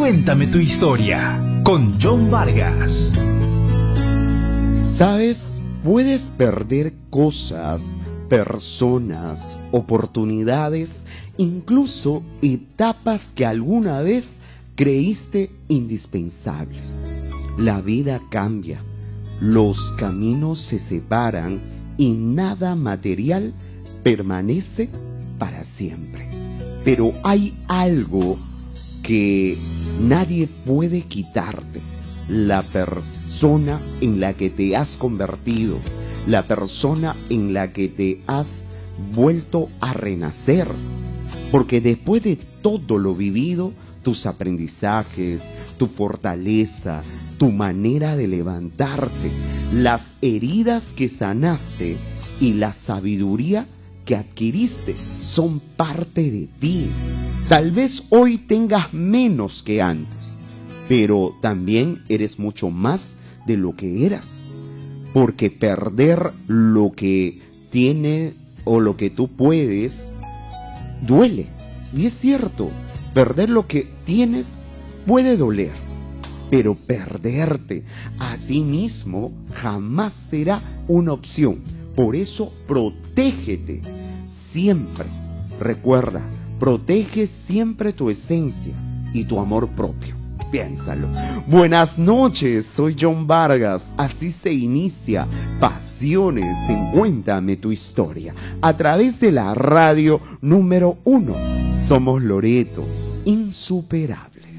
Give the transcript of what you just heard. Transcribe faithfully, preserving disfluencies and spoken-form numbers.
Cuéntame tu historia con John Vargas. ¿Sabes? Puedes perder cosas, personas, oportunidades, incluso etapas que alguna vez creíste indispensables. La vida cambia, los caminos se separan y nada material permanece para siempre. Pero hay algo que nadie puede quitarte: la persona en la que te has convertido, la persona en la que te has vuelto a renacer. Porque después de todo lo vivido, tus aprendizajes, tu fortaleza, tu manera de levantarte, las heridas que sanaste y la sabiduría que adquiriste son parte de ti. Tal vez hoy tengas menos que antes, pero también eres mucho más de lo que eras. Porque perder lo que tiene o lo que tú puedes duele. Y es cierto, perder lo que tienes puede doler, pero perderte a ti mismo jamás será una opción. Por eso protégete siempre. Recuerda, protege siempre tu esencia y tu amor propio. Piénsalo. Buenas noches, soy John Vargas. Así se inicia Pasiones en Cuéntame tu Historia, a través de la radio número uno. Somos Loreto, insuperable.